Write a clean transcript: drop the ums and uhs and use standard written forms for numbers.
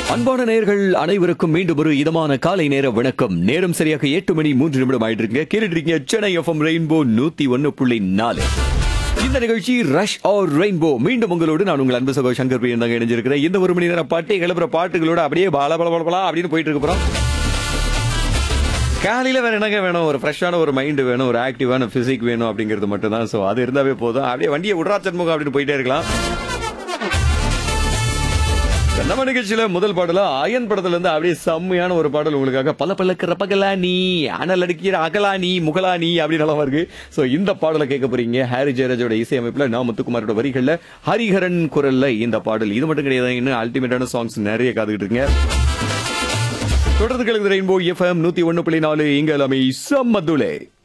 அன்பான நேயர்கள் அனைவருக்கும் மீண்டும் ஒரு இதமான காலை நேர வணக்கம். நேரம் சரியாக 8 மணி 3 நிமிடம் ஆயிட்டு இருக்கு. கேட்டுட்டு இருக்கீங்க சென்னை எஃப்எம் ரெயின்போ 101.4. இந்த நிகழ்ச்சி ரஷ் ஆர் ரெயின்போ. மீண்டும் உங்களோடு நான் உங்கள் அன்பு சகோ சங்கர் பிரியன் தாங்க இணைஞ்சிருக்கிறேன். இந்த ஒரு மணி நேரம் பாட்டை கிளப்புற பாட்டுகளோட அப்படியே பல அப்படின்னு போயிட்டு இருக்க போறோம். காலையில வேற என்னங்க வேணும், ஒரு ஃப்ரெஷ்ஷான ஒரு மைண்ட் வேணும், ஒரு ஆக்டிவான பிசிக் வேணும் அப்படிங்கிறது மட்டும் தான். ஸோ அது இருந்தாவே போதும். அப்படியே வண்டியை விடுறா சண்முகம் அப்படின்னு போயிட்டே இருக்கலாம். நம்ம நிகழ்ச்சியில முதல் பாடல அயன் படத்துல இருந்து அப்படியே செம்மையான ஒரு பாடல் உங்களுக்காக. பல பல்லக்கிற பகலா நீ அனல் அடிக்கிற அகலா நீ முகலா நீ அப்படி நல்லா இருக்கு. சோ இந்த பாடலை கேட்க போறீங்க. ஹாரி ஜெயராஜோட இசையமைப்புல நான் முத்துக்குமாரோட வரிகள்ல ஹரிஹரன் குரல்ல இந்த பாடல். இது மட்டும் கிடையாது, இன்னும் அல்டிமேட்டான சாங்ஸ் நிறைய காத்துக்கிட்டு இருக்கீங்க. தொடர்ந்து கேளுங்க ரெயின்போ எஃப்எம் 101.4. இங்க எல்லாமே சம்மதுலே.